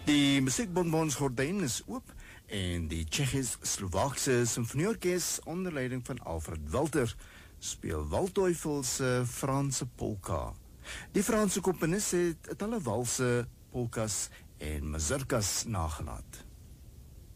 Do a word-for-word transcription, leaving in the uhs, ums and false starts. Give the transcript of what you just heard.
Die musiekbonbonsgordijn is oop en die Tsjechisch-Slovaakse Symfonieorkes onder leiding van Alfred Wilter speel Waldteufel se Franse polka. Die Franse komponis het talle walse, polkas en mazurkas nagelaat.